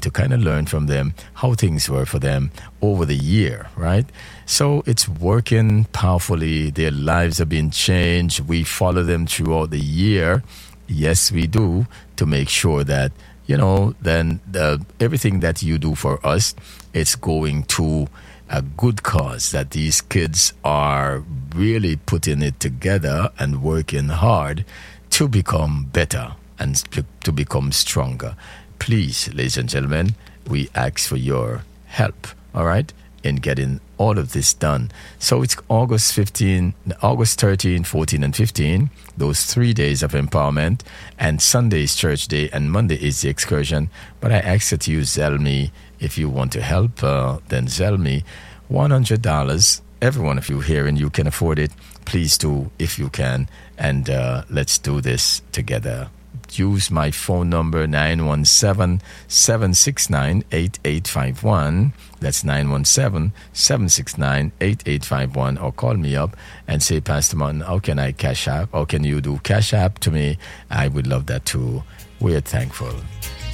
to kind of learn from them how things were for them over the year, right? So it's working powerfully. Their lives have been changed. We follow them throughout the year. Yes, we do, to make sure that, then everything that you do for us, it's going to a good cause, that these kids are really putting it together and working hard to become better and to become stronger. Please, ladies and gentlemen, we ask for your help, all right, in getting all of this done. So it's August 13, 14, and 15, those 3 days of empowerment, and Sunday is church day, and Monday is the excursion. But I ask that you Zelle me if you want to help, then Zelle me $100. Every one of you here, and you can afford it, please do if you can, and let's do this together. Use my phone number 917-769-8851. That's 917-769-8851, or call me up and say, Pastor Martin, how can I cash app? How can you do cash app to me? I would love that too. We're thankful.